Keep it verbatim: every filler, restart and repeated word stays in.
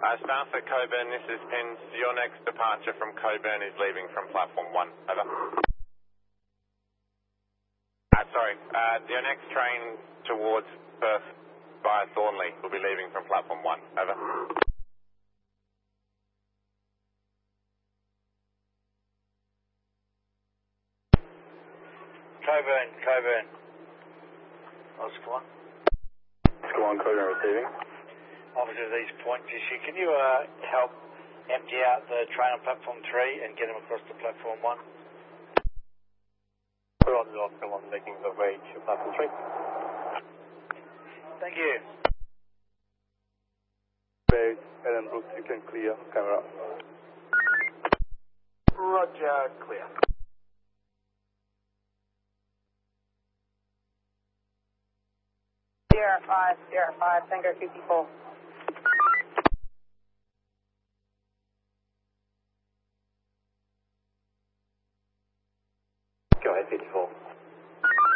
Uh, Stansted Coburn, this is Pins. Your next departure from Coburn is leaving from platform one. Over. Uh, sorry, uh, your next train towards Perth via Thornley will be leaving from platform one. Over. Coburn, Coburn. Oscar one. Oscar one, Coburn receiving. Officer of these points issue, can you uh, help empty out the train on platform three and get them across to platform one? Roger, Oscar one, making the way to platform three. Thank you. Base, Ellen Brooks, you can clear camera. Roger, clear. Sierra five, Sierra five, Tango fifty-four. Go ahead, fifty-four.